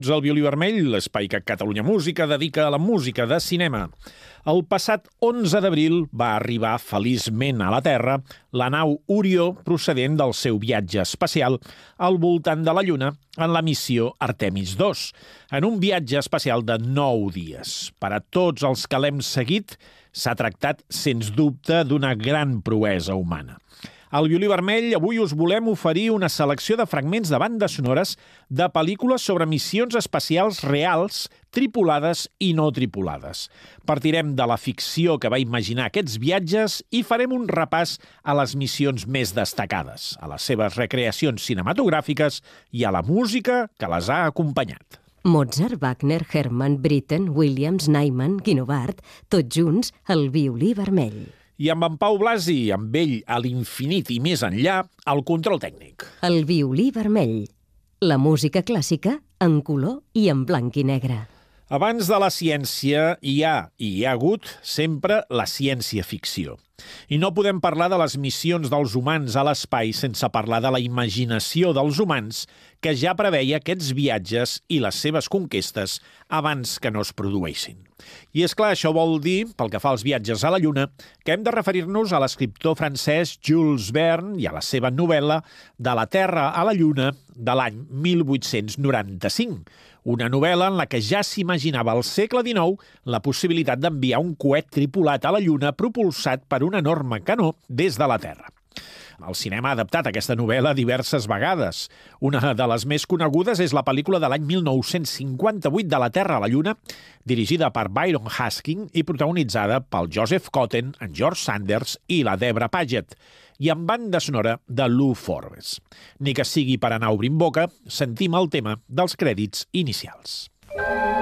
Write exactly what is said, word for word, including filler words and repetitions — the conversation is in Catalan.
El Violí Vermell, l'espai que Catalunya Música dedica a la música de cinema. El passat onze d'abril va arribar feliçment a la Terra la nau Orió procedent del seu viatge espacial al voltant de la Lluna en la missió Artemis dos, en un viatge espacial de nou dies. Per a tots els que l'hem seguit, s'ha tractat, sens dubte, d'una gran proesa humana. Al Violí Vermell avui us volem oferir una selecció de fragments de bandes sonores de pel·lícules sobre missions espacials reals, tripulades i no tripulades. Partirem de la ficció que va imaginar aquests viatges i farem un repàs a les missions més destacades, a les seves recreacions cinematogràfiques i a la música que les ha acompanyat. Mozart, Wagner, Hermann, Britten, Williams, Nyman, Guinovart, tots junts al Violí Vermell. I amb en Pau Blasi, amb ell a l'infinit i més enllà, el control tècnic. El Violí Vermell. La música clàssica en color i en blanc i negre. Abans de la ciència hi ha, i hi ha hagut, sempre la ciència-ficció. I no podem parlar de les missions dels humans a l'espai sense parlar de la imaginació dels humans que ja preveia aquests viatges i les seves conquestes abans que no es produïssin. I és clar, això vol dir, pel que fa als viatges a la Lluna, que hem de referir-nos a l'escriptor francès Jules Verne i a la seva novel·la De la Terra a la Lluna de l'any mil vuit-cents noranta-cinc, una novel·la en la que ja s'imaginava al segle dinou la possibilitat d'enviar un coet tripulat a la Lluna propulsat per un enorme canó des de la Terra. El cinema ha adaptat aquesta novel·la diverses vegades. Una de les més conegudes és la pel·lícula de l'any mil nou-cents cinquanta-vuit de la Terra a la Lluna, dirigida per Byron Haskin i protagonitzada pel Joseph Cotten, en George Sanders i la Debra Paget, i amb banda sonora de Lou Forbes. Ni que sigui per anar obrint boca, sentim el tema dels crèdits inicials.